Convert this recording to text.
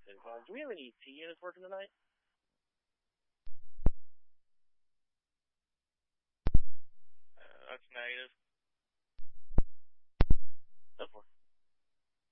Do we have any ET units working tonight?